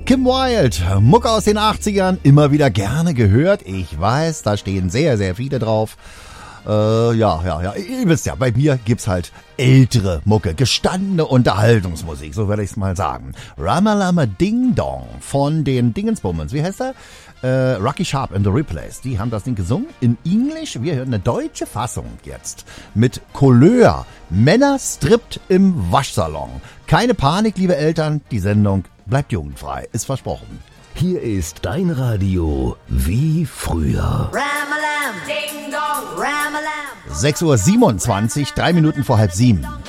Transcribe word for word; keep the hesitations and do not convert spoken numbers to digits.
Kim Wilde, Mucke aus den achtzigern, immer wieder gerne gehört. Ich weiß, da stehen sehr, sehr viele drauf. Äh, ja, ja, ja, ihr wisst ja, bei mir gibt's halt ältere Mucke, gestandene Unterhaltungsmusik, so werde ich's mal sagen. Ramalama Ding Dong von den Dingensbummens, wie heißt er? Äh, Rocky Sharp and the Replays, die haben das Ding gesungen in Englisch. Wir hören eine deutsche Fassung jetzt mit Couleur. Männer strippt im Waschsalon. Keine Panik, liebe Eltern, die Sendung bleibt jugendfrei, ist versprochen. Hier ist dein Radio wie früher. Ramalam, Ding Dong, Ramalam. sechs Uhr siebenundzwanzig, drei Minuten vor halb sieben.